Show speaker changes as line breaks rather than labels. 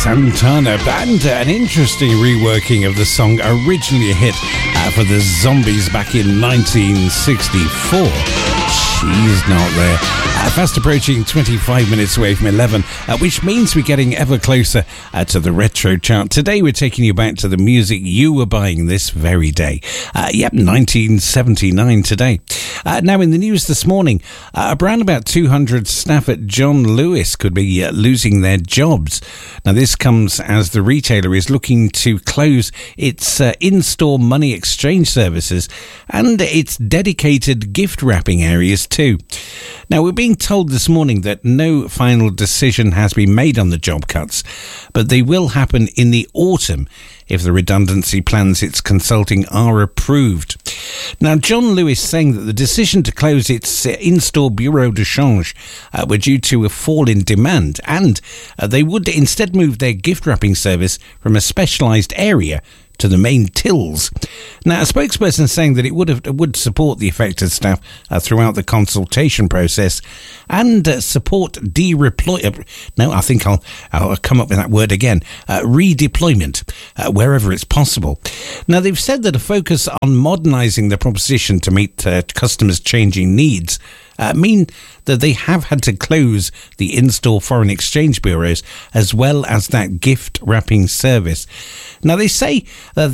Santana Band, an interesting reworking of the song, originally a hit for the Zombies back in 1964. She's not there. Fast approaching 25 minutes away from 11, which means we're getting ever closer to the retro chart. Today we're taking you back to the music you were buying this very day. 1979 today. Now in the news this morning, around about 200 staff at John Lewis could be losing their jobs. Now this comes as the retailer is looking to close its in-store money exchange services and its dedicated gift wrapping areas too. Now we're being told this morning that no final decision has been made on the job cuts, but they will happen in the autumn if the redundancy plans it's consulting are approved. Now, John Lewis saying that the decision to close its in-store bureau de change were due to a fall in demand, and they would instead move their gift wrapping service from a specialised area to the main tills. Now, a spokesperson saying that it would support the affected staff throughout the consultation process and support I'll come up with that word again, redeployment wherever it's possible. Now, they've said that a focus on modernising the proposition to meet customers' changing needs mean that they have had to close the in-store foreign exchange bureaus as well as that gift wrapping service. Now, they say that